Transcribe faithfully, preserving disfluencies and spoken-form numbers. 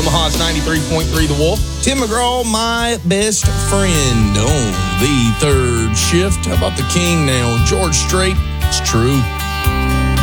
Omaha's ninety-three point three The Wolf. Tim McGraw, my best friend on the third shift. How about the king now? George Strait. It's true.